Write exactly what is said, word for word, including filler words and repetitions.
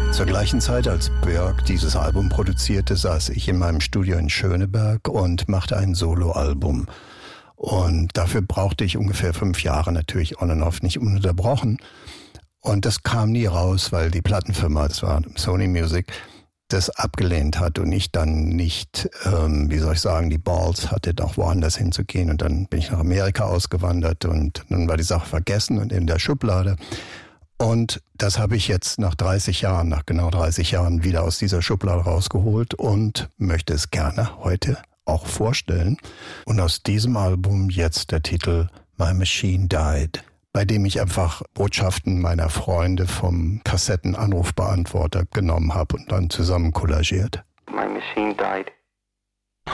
Zur gleichen Zeit, als Björk dieses Album produzierte, saß ich in meinem Studio in Schöneberg und machte ein Soloalbum. Und dafür brauchte ich ungefähr fünf Jahre, natürlich on and off, nicht ununterbrochen. Und das kam nie raus, weil die Plattenfirma, das war Sony Music, das abgelehnt hat und ich dann nicht, ähm, wie soll ich sagen, die Balls hatte, noch woanders hinzugehen. Und dann bin ich nach Amerika ausgewandert und dann war die Sache vergessen und in der Schublade. Und das habe ich jetzt nach dreißig Jahren, nach genau dreißig Jahren wieder aus dieser Schublade rausgeholt und möchte es gerne heute auch vorstellen. Und aus diesem Album jetzt der Titel My Machine Died, bei dem ich einfach Botschaften meiner Freunde vom Kassettenanrufbeantworter genommen habe und dann zusammen kollagiert. My machine died.